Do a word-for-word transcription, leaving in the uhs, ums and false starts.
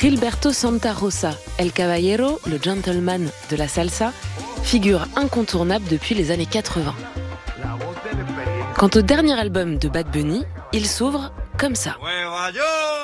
Gilberto Santa Rosa, El Caballero, le gentleman de la salsa, figure incontournable depuis les années quatre-vingts. Quant au dernier album de Bad Bunny, il s'ouvre comme ça.